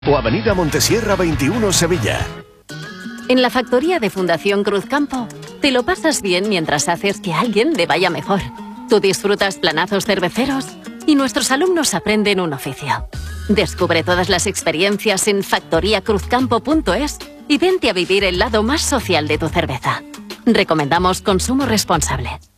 O Avenida Montesierra 21, Sevilla. En la factoría de Fundación Cruzcampo, te lo pasas bien mientras haces que a alguien le vaya mejor. Tú disfrutas planazos cerveceros y nuestros alumnos aprenden un oficio. Descubre todas las experiencias en factoriacruzcampo.es y vente a vivir el lado más social de tu cerveza. Recomendamos consumo responsable.